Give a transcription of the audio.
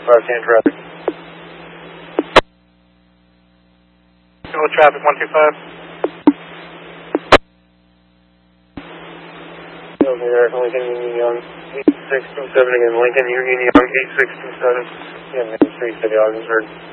510 traffic. Go traffic 125. Lincoln Union Young, 8627 again, Lincoln Union Young, 8627. Yeah, Main Street, City Ogdensburg.